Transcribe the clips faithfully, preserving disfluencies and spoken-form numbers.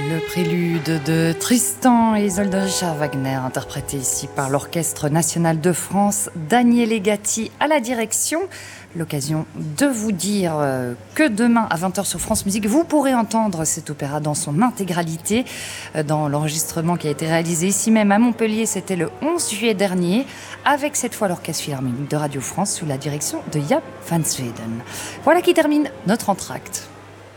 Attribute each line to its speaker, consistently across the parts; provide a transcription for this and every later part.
Speaker 1: Le prélude de Tristan et Isolde de Richard Wagner, interprété ici par l'Orchestre National de France, Daniele Gatti à la direction. L'occasion de vous dire que demain à vingt heures sur France Musique, vous pourrez entendre cet opéra dans son intégralité. Dans l'enregistrement qui a été réalisé ici même à Montpellier, c'était le onze juillet dernier, avec cette fois l'Orchestre Philharmonique de Radio France sous la direction de Jaap van Zweden. Voilà qui termine notre entracte.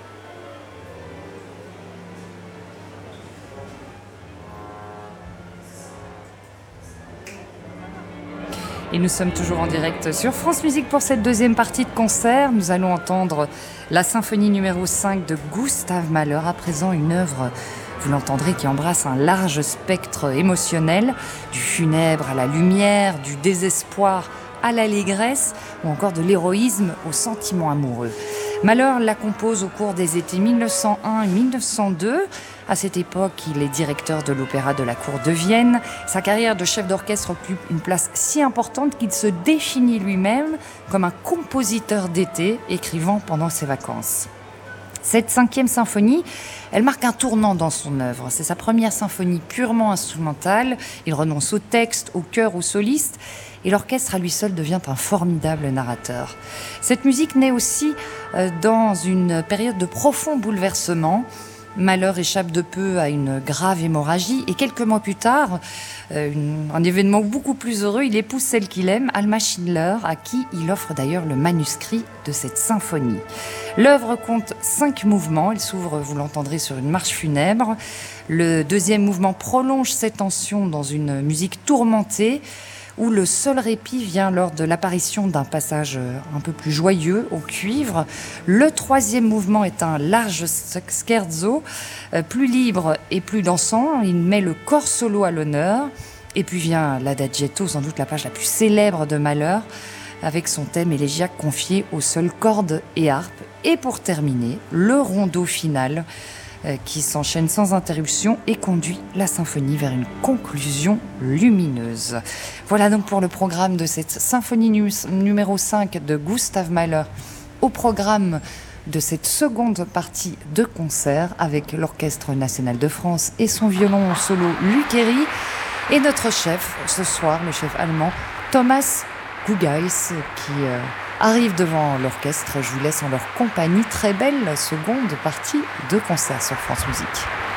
Speaker 1: Et nous sommes toujours en direct sur France Musique pour cette deuxième partie de concert. Nous allons entendre la symphonie numéro cinq de Gustav Mahler. À présent, une œuvre, vous l'entendrez, qui embrasse un large spectre émotionnel, du funèbre à la lumière, du désespoir à l'allégresse, ou encore de l'héroïsme au sentiment amoureux. Mahler la compose au cours des étés mille neuf cent un et mille neuf cent deux. À cette époque, il est directeur de l'Opéra de la Cour de Vienne. Sa carrière de chef d'orchestre occupe une place si importante qu'il se définit lui-même comme un compositeur d'été, écrivant pendant ses vacances. Cette cinquième symphonie, elle marque un tournant dans son œuvre. C'est sa première symphonie purement instrumentale. Il renonce au texte, au chœur, au soliste. Et l'orchestre à lui seul devient un formidable narrateur. Cette musique naît aussi euh, dans une période de profond bouleversement. Mahler échappe de peu à une grave hémorragie et quelques mois plus tard, euh, une, un événement beaucoup plus heureux, il épouse celle qu'il aime, Alma Schindler, à qui il offre d'ailleurs le manuscrit de cette symphonie. L'œuvre compte cinq mouvements, elle s'ouvre, vous l'entendrez, sur une marche funèbre. Le deuxième mouvement prolonge ses tensions dans une musique tourmentée, où le seul répit vient lors de l'apparition d'un passage un peu plus joyeux au cuivre. Le troisième mouvement est un large scherzo, plus libre et plus dansant. Il met le corps solo à l'honneur. Et puis vient l'adagietto, sans doute la page la plus célèbre de Mahler, avec son thème élégiaque confié aux seules cordes et harpes. Et pour terminer, le rondo final, qui s'enchaîne sans interruption et conduit la symphonie vers une conclusion lumineuse. Voilà donc pour le programme de cette symphonie numéro cinq de Gustav Mahler, au programme de cette seconde partie de concert avec l'Orchestre National de France et son violon solo Lucheri, et notre chef ce soir, le chef allemand Thomas Gugeis, qui euh, arrive devant l'orchestre. Je vous laisse en leur compagnie. Très belle seconde partie de concert sur France Musique.